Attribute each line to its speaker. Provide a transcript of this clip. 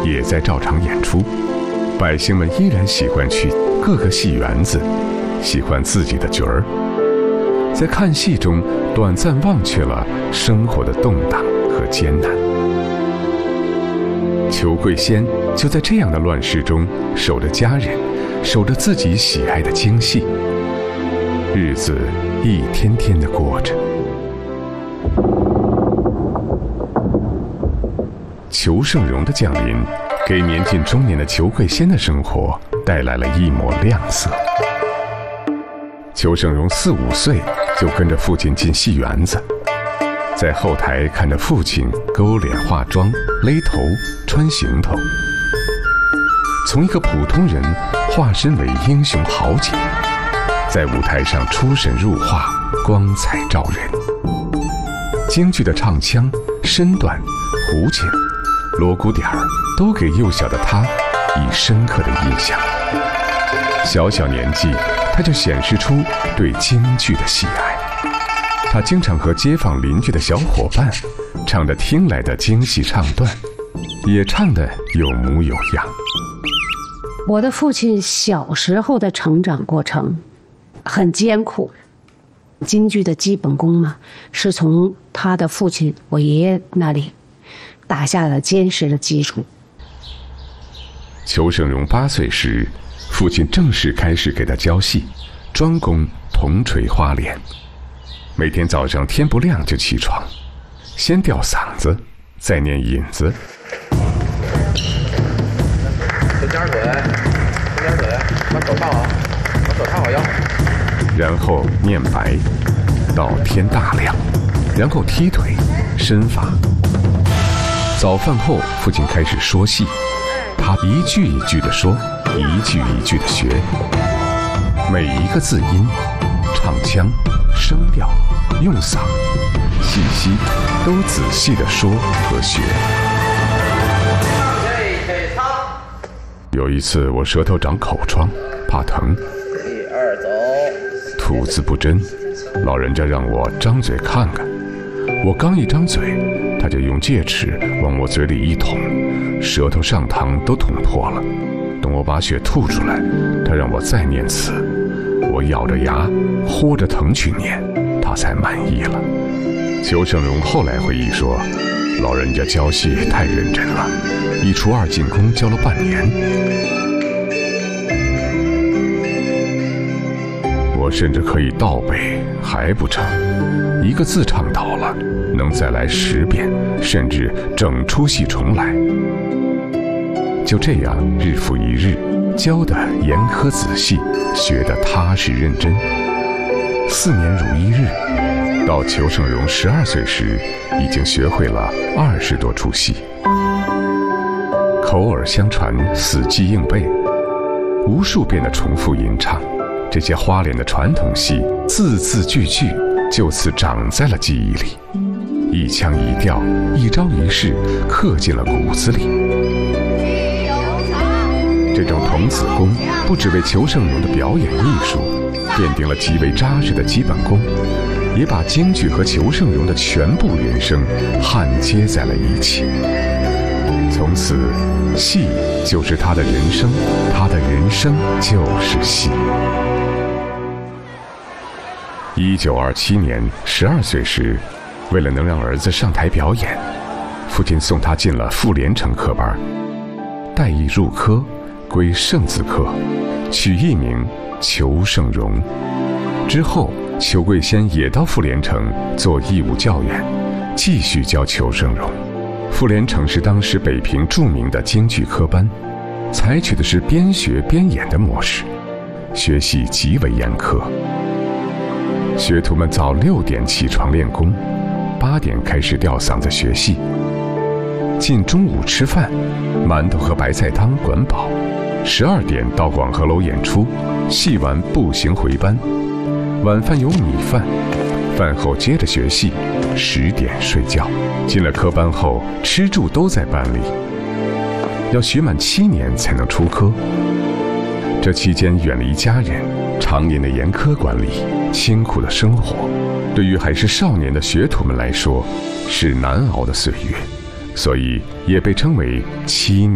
Speaker 1: 也在照常演出，百姓们依然喜欢去各个戏园子，喜欢自己的角儿，在看戏中短暂忘却了生活的动荡和艰难。裘桂仙就在这样的乱世中守着家人，守着自己喜爱的京戏，日子一天天的过着。裘盛戎的降临，给年近中年的裘桂仙的生活带来了一抹亮色。裘盛戎4、5岁就跟着父亲进戏园子，在后台看着父亲勾脸化妆、勒头、穿行头，从一个普通人化身为英雄豪杰，在舞台上出神入化，光彩照人。京剧的唱腔、身段、胡琴、锣鼓点儿都给幼小的他以深刻的印象。小小年纪，他就显示出对京剧的喜爱。他经常和街坊邻居的小伙伴唱着听来的京戏唱段，也唱得有模有样。
Speaker 2: 我的父亲小时候的成长过程很艰苦，京剧的基本功嘛，是从他的父亲我爷爷那里打下了坚实的基础。
Speaker 1: 裘盛戎8岁时，父亲正式开始给他教戏，专攻铜锤花脸。每天早上天不亮就起床，先吊嗓子，再念引子。
Speaker 3: 伸点腿，把手套好，把手套好腰。
Speaker 1: 然后念白，到天大亮，然后踢腿、伸法。早饭后，父亲开始说戏，他一句一句地说，一句一句地学，每一个字音、唱腔、声调、用嗓、气息都仔细地说和学。有一次我舌头长口疮，怕疼，
Speaker 3: 第二走，
Speaker 1: 吐字不真，老人家让我张嘴看看，我刚一张嘴，他就用戒尺往我嘴里一捅，舌头上膛都捅破了。等我把血吐出来，他让我再念词，我咬着牙豁着疼去念，他才满意了。裘盛戎后来回忆说，老人家教戏太认真了，1出2进宫教了半年。我甚至可以倒背，还不成，一个字唱倒了，能再来10遍，甚至整出戏重来。就这样日复一日，教得严苛仔细，学得踏实认真。4年如1日，到裘盛戎12岁时，已经学会了20多出戏。口耳相传，死记硬背，无数遍的重复吟唱，这些花脸的传统戏，字字句句就此长在了记忆里，一腔一调，一招一式，刻进了骨子里。这种童子功不只为裘盛戎的表演艺术奠定了极为扎实的基本功，也把京剧和裘盛戎的全部人生焊接在了一起。从此，戏就是他的人生，他的人生就是戏。1927年12岁时，为了能让儿子上台表演，父亲送他进了傅连城科班，待艺入科，归圣字科，取艺名裘盛戎。之后，裘桂仙也到傅连城做义务教员，继续教裘盛戎。傅连城是当时北平著名的京剧科班，采取的是边学边演的模式，学习极为严苛。学徒们早6点起床练功，8点开始吊嗓子学戏。进中午吃饭，馒头和白菜汤管饱。12点到广和楼演出，戏完步行回班。晚饭有米饭，饭后接着学戏，10点睡觉。进了科班后，吃住都在班里，要学满7年才能出科。这期间远离家人，常年的严苛管理，辛苦的生活，对于还是少年的学徒们来说，是难熬的岁月，所以也被称为7年。